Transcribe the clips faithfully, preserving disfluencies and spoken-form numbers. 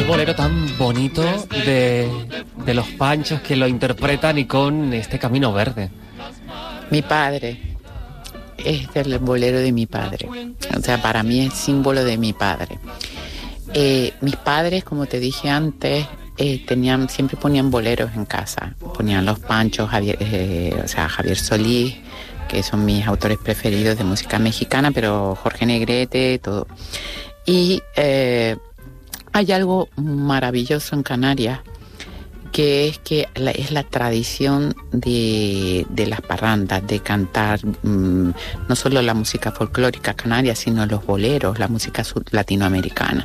bolero tan bonito de, de los Panchos que lo interpretan y con este Camino Verde. Mi padre, es el bolero de mi padre. O sea, para mí es símbolo de mi padre. Eh, mis padres, como te dije antes, eh, tenían, siempre ponían boleros en casa. Ponían los Panchos, Javier, eh, o sea, Javier Solís, que son mis autores preferidos de música mexicana, pero Jorge Negrete, todo. Y eh, hay algo maravilloso en Canarias, que es que la, es la tradición de, de las parrandas, de cantar mmm, no solo la música folclórica canaria, sino los boleros, la música latinoamericana.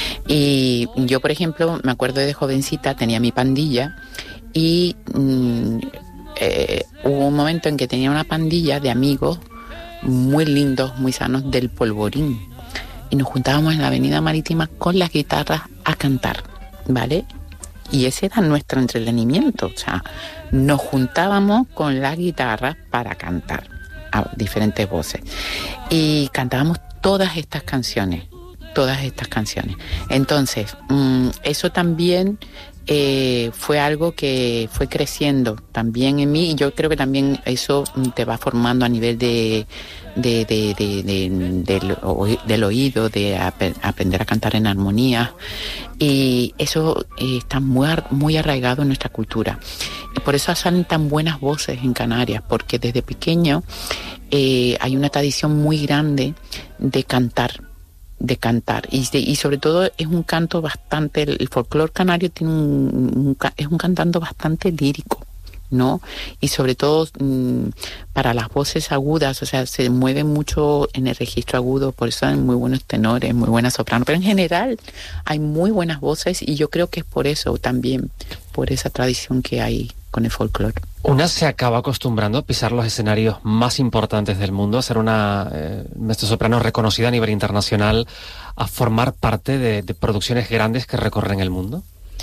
Y yo, por ejemplo, me acuerdo de jovencita, tenía mi pandilla y mmm, eh, hubo un momento en que tenía una pandilla de amigos muy lindos, muy sanos, del Polvorín. Y nos juntábamos en la Avenida Marítima con las guitarras a cantar, ¿vale? Y ese era nuestro entretenimiento, o sea, nos juntábamos con las guitarras para cantar a diferentes voces. Y cantábamos todas estas canciones, todas estas canciones. Entonces, mmm, eso también eh, fue algo que fue creciendo también en mí, y yo creo que también eso te va formando a nivel de... De, de, de, de, de, de, del oído, de ap- aprender a cantar en armonía, y eso eh, está muy, muy arraigado en nuestra cultura. Y por eso salen tan buenas voces en Canarias, porque desde pequeño eh, hay una tradición muy grande de cantar, de cantar, y, de, y sobre todo es un canto bastante, el folclore canario tiene un, un, es un cantando bastante lírico, ¿no? Y sobre todo mmm, para las voces agudas, o sea, se mueve mucho en el registro agudo, por eso hay muy buenos tenores, muy buenas sopranos, pero en general hay muy buenas voces, y yo creo que es por eso también, por esa tradición que hay con el folclore. Una se acaba acostumbrando a pisar los escenarios más importantes del mundo, a ser una eh, mezzosoprano reconocida a nivel internacional, a formar parte de, de producciones grandes que recorren el mundo.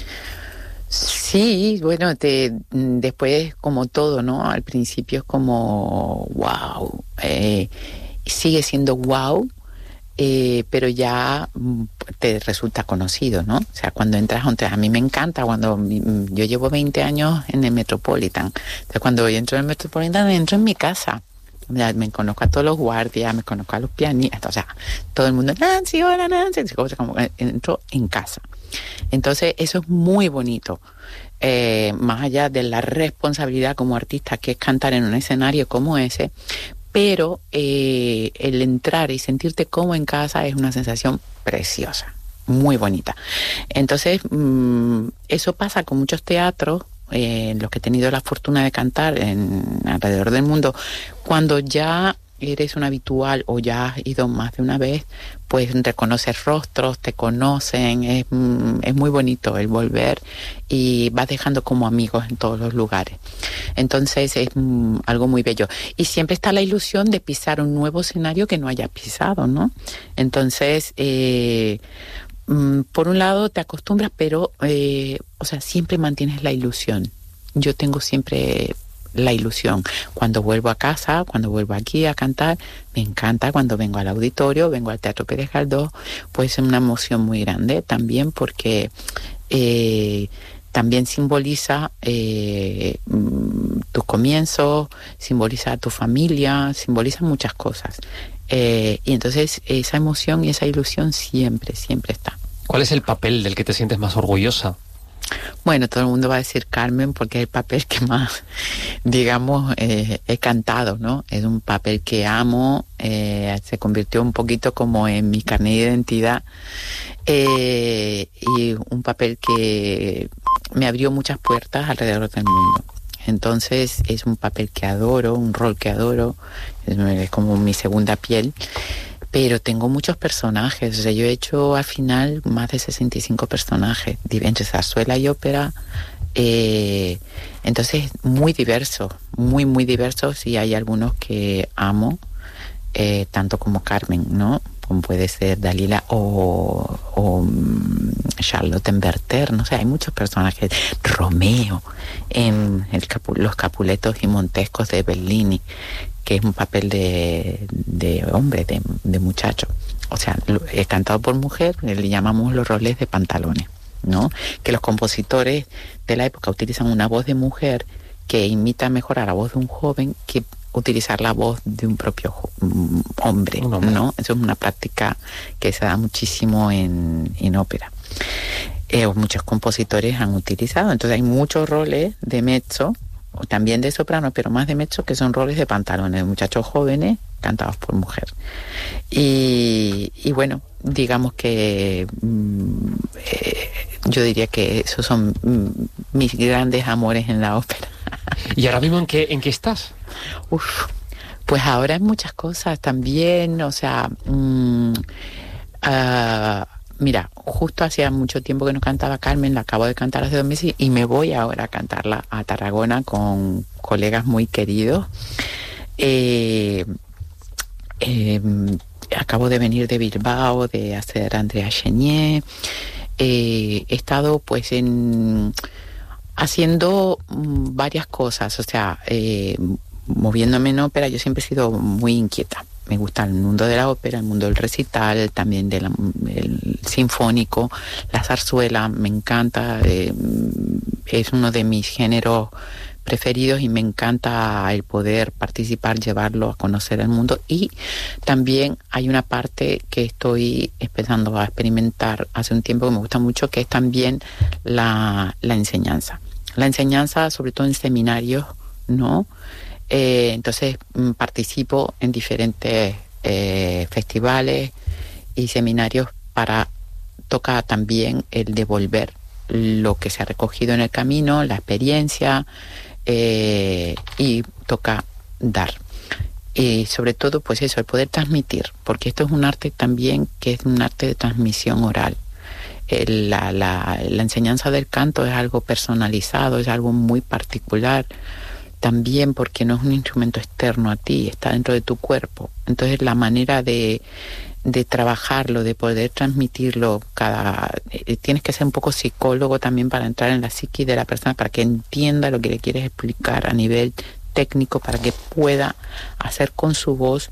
Sí, bueno, te, después como todo, ¿no? Al principio es como wow, eh, sigue siendo wow, eh, pero ya te resulta conocido, ¿no? O sea, cuando entras, a mí me encanta, cuando yo llevo veinte años en el Metropolitan, entonces cuando yo entro en el Metropolitan, entro en mi casa. Ya me conozco a todos los guardias, me conozco a los pianistas, o sea, todo el mundo, Nancy, hola Nancy, como entro en casa. Entonces eso es muy bonito, eh, más allá de la responsabilidad como artista que es cantar en un escenario como ese, pero eh, el entrar y sentirte como en casa es una sensación preciosa, muy bonita. Entonces mmm, eso pasa con muchos teatros, eh, en los que he tenido la fortuna de cantar en, alrededor del mundo. Cuando ya eres un habitual o ya has ido más de una vez, pues reconoces rostros, te conocen, es, es muy bonito el volver y vas dejando como amigos en todos los lugares. Entonces es mm, algo muy bello. Y siempre está la ilusión de pisar un nuevo escenario que no haya pisado, ¿no? Entonces, eh, mm, por un lado te acostumbras, pero, eh, o sea, siempre mantienes la ilusión. Yo tengo siempre la ilusión. Cuando vuelvo a casa, cuando vuelvo aquí a cantar, me encanta. Cuando vengo al auditorio, vengo al Teatro Pérez Galdós, pues es una emoción muy grande también, porque eh, también simboliza eh, tus comienzos, simboliza tu familia, simboliza muchas cosas. Eh, y entonces esa emoción y esa ilusión siempre, siempre está. ¿Cuál es el papel del que te sientes más orgullosa? Bueno, todo el mundo va a decir Carmen porque es el papel que más, digamos, eh, he cantado, ¿no? Es un papel que amo, eh, se convirtió un poquito como en mi carnet de identidad, eh, y un papel que me abrió muchas puertas alrededor del mundo. Entonces es un papel que adoro, un rol que adoro, es, es como mi segunda piel. Pero tengo muchos personajes, o sea, yo he hecho al final más de sesenta y cinco personajes, entre zarzuela y ópera, eh, entonces muy diversos, muy, muy diversos, y hay algunos que amo, eh, tanto como Carmen, ¿no? Como puede ser Dalila o, o Charlotte en Werther, no sé, hay muchos personajes, Romeo en el Capu- Los Capuletos y Montescos de Bellini, que es un papel de, de hombre, de, de muchacho. O sea, he cantado por mujer, le llamamos los roles de pantalones. ¿no? Que los compositores de la época utilizan una voz de mujer que imita mejor a la voz de un joven que utilizar la voz de un propio jo- hombre, un hombre, ¿no? Eso es una práctica que se da muchísimo en, en ópera. Eh, muchos compositores han utilizado, entonces hay muchos roles de mezzo, o también de soprano, pero más de mezzo, que son roles de pantalones, de muchachos jóvenes cantados por mujer. Y, y bueno, digamos que mm, eh, yo diría que esos son mm, mis grandes amores en la ópera. ¿Y ahora mismo en qué, en qué estás? Uf, pues ahora en muchas cosas también, o sea, mmm, uh, mira, justo hacía mucho tiempo que no cantaba Carmen, la acabo de cantar hace dos meses y me voy ahora a cantarla a Tarragona con colegas muy queridos. Eh, eh, acabo de venir de Bilbao, de hacer Andrea Chenier. Eh, he estado pues en haciendo mm, varias cosas, o sea, eh, moviéndome en ópera. Yo siempre he sido muy inquieta. Me gusta el mundo de la ópera, el mundo del recital, también del sinfónico, la zarzuela, me encanta, eh, es uno de mis géneros preferidos y me encanta el poder participar, llevarlo a conocer el mundo. Y también hay una parte que estoy empezando a experimentar hace un tiempo que me gusta mucho, que es también la, la enseñanza. La enseñanza, sobre todo en seminarios, ¿no? Eh, entonces mm, participo en diferentes eh, festivales y seminarios para tocar también el devolver lo que se ha recogido en el camino, la experiencia, eh, y toca dar. Y sobre todo, pues eso, el poder transmitir, porque esto es un arte también que es un arte de transmisión oral. El, la, la, la enseñanza del canto es algo personalizado, es algo muy particular. También porque no es un instrumento externo a ti, está dentro de tu cuerpo. Entonces la manera de, de trabajarlo, de poder transmitirlo, cada eh, tienes que ser un poco psicólogo también para entrar en la psique de la persona, para que entienda lo que le quieres explicar a nivel técnico, para que pueda hacer con su voz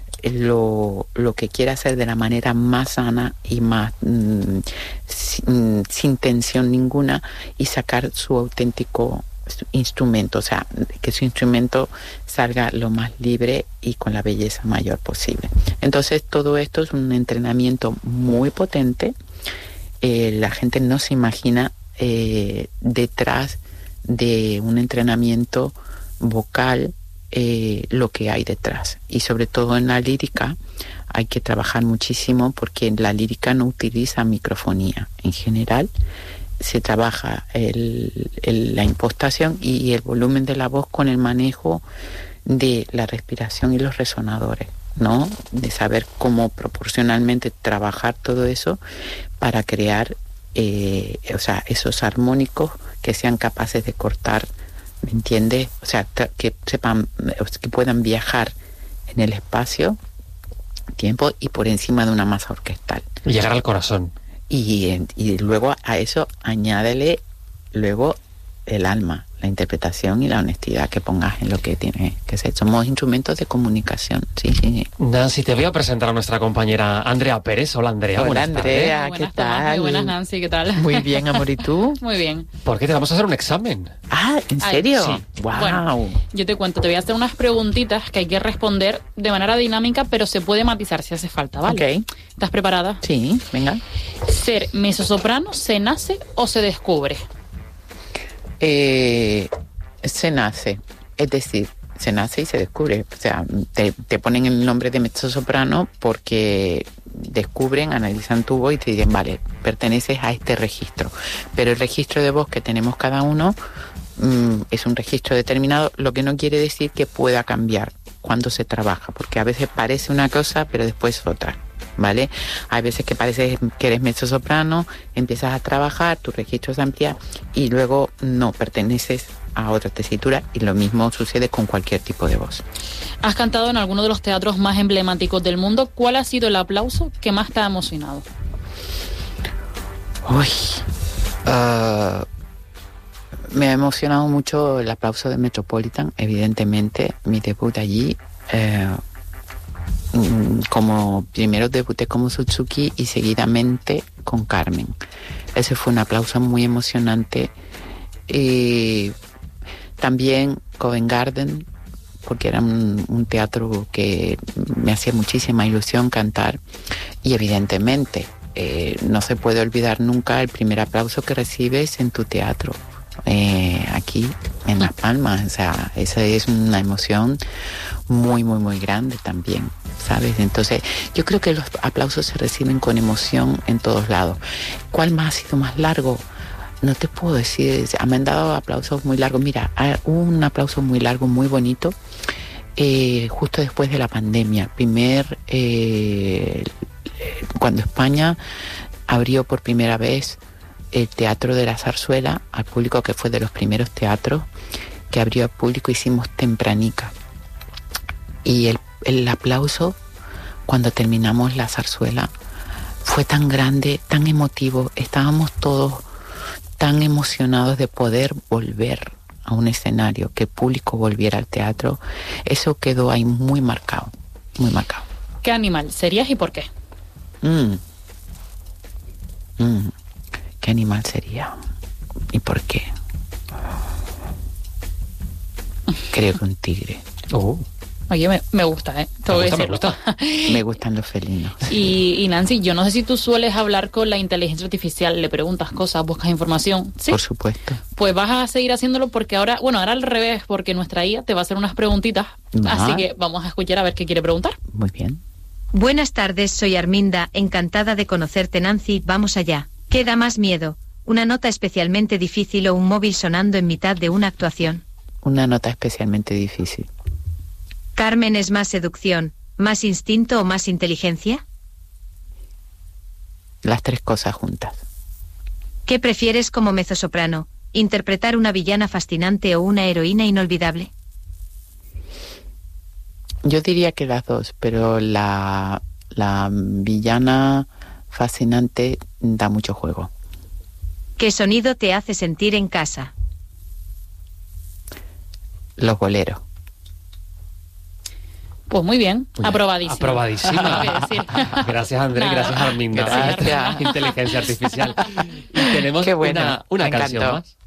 lo, lo que quiere hacer de la manera más sana y más mmm, sin, sin tensión ninguna, y sacar su auténtico instrumento, o sea, que su instrumento salga lo más libre y con la belleza mayor posible. Entonces todo esto es un entrenamiento muy potente. Eh, la gente no se imagina eh, detrás de un entrenamiento vocal eh, lo que hay detrás, y sobre todo en la lírica hay que trabajar muchísimo, porque la lírica no utiliza microfonía en general. Se trabaja el, el, la impostación y el volumen de la voz con el manejo de la respiración y los resonadores, ¿no? De saber cómo proporcionalmente trabajar todo eso para crear eh, o sea, esos armónicos que sean capaces de cortar, ¿me entiendes? O sea, que sepan, que puedan viajar en el espacio, tiempo y por encima de una masa orquestal. Y llegar al corazón. Y, y luego a eso añádele luego el alma, la interpretación y la honestidad que pongas en lo que tiene que ser. Somos instrumentos de comunicación, sí, sí. Nancy, te voy a presentar a nuestra compañera Andrea Pérez. Hola, Andrea. Hola, buenas Andrea, tardes. ¿qué Buenas, tal? Tomás, muy buenas, Nancy, ¿qué tal? Muy bien, amor, ¿y tú? Muy bien. ¿Por qué te vamos a hacer un examen? Ah, ¿en Ay, serio? sí. Wow. Bueno, yo te cuento, te voy a hacer unas preguntitas que hay que responder de manera dinámica, pero se puede matizar si hace falta, ¿vale? Ok. ¿Estás preparada? Sí, venga. ¿Ser mezzosoprano se nace o se descubre? Eh, se nace, es decir, se nace y se descubre. O sea, te, te ponen el nombre de mezzosoprano porque descubren, analizan tu voz y te dicen, vale, perteneces a este registro. Pero el registro de voz que tenemos cada uno mm, es un registro determinado, lo que no quiere decir que pueda cambiar cuando se trabaja, porque a veces parece una cosa, pero después otra. ¿Vale? Hay veces que parece que eres mezzosoprano, empiezas a trabajar, tu registro se amplía y luego no perteneces a otra tesitura, y lo mismo sucede con cualquier tipo de voz. Has cantado en alguno de los teatros más emblemáticos del mundo. ¿Cuál ha sido el aplauso que más te ha emocionado? Uy, uh, me ha emocionado mucho el aplauso de Metropolitan, evidentemente, mi debut allí. Uh, Como primero debuté como Suzuki y seguidamente con Carmen. Ese fue un aplauso muy emocionante. Eh, también Covent Garden, porque era un, un teatro que me hacía muchísima ilusión cantar. Y evidentemente, eh, no se puede olvidar nunca el primer aplauso que recibes en tu teatro, eh, aquí en Las Palmas. O sea, esa es una emoción muy, muy, muy grande también, ¿sabes? Entonces, yo creo que los aplausos se reciben con emoción en todos lados. ¿Cuál más ha sido más largo? No te puedo decir. Me han dado aplausos muy largos. Mira, hubo un aplauso muy largo, muy bonito, eh, justo después de la pandemia. Primer, eh, cuando España abrió por primera vez el Teatro de la Zarzuela al público, que fue de los primeros teatros que abrió al público, hicimos Tempranica. Y el, el aplauso cuando terminamos la zarzuela fue tan grande, tan emotivo. Estábamos todos tan emocionados de poder volver a un escenario, que el público volviera al teatro. Eso quedó ahí muy marcado, muy marcado. ¿Qué animal serías y por qué? Mm. Mm. ¿Qué animal sería? ¿Y por qué? Creo que un tigre. Oh. Oye, me, me gusta, ¿eh? Te voy a decir. Me gusta. Me gustan los felinos. Y, y Nancy, yo no sé si tú sueles hablar con la inteligencia artificial, le preguntas cosas, buscas información. ¿Sí? Por supuesto. Pues vas a seguir haciéndolo porque ahora, bueno, ahora al revés, porque nuestra I A te va a hacer unas preguntitas. Ah. Así que vamos a escuchar a ver qué quiere preguntar. Muy bien. Buenas tardes, soy Arminda, encantada de conocerte, Nancy. Vamos allá. ¿Qué da más miedo? ¿Una nota especialmente difícil o un móvil sonando en mitad de una actuación? Una nota especialmente difícil. ¿Carmen es más seducción, más instinto o más inteligencia? Las tres cosas juntas. ¿Qué prefieres como mezzosoprano? ¿Interpretar una villana fascinante o una heroína inolvidable? Yo diría que las dos, pero la, la villana fascinante da mucho juego. ¿Qué sonido te hace sentir en casa? Los boleros. Pues muy bien, Muy bien. aprobadísima. Aprobadísima. Tengo que decir. Gracias, Andrés. Nada. Gracias, Arminda. Gracias. Inteligencia artificial. Y tenemos Qué bueno, una, una me canción encantó. más.